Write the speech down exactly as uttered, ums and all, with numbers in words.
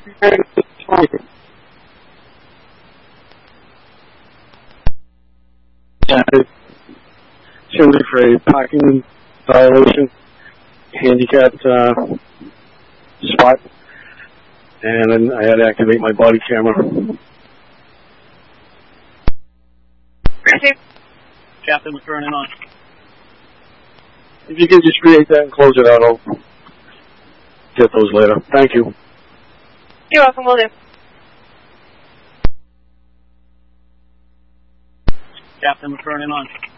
Simply for a parking violation, handicapped uh, spot, and then I had to activate my body camera. Captain, we're turning on. If you can just create that and close it out, I'll get those later. Thank you. You're welcome, will do. Captain, we're turning on.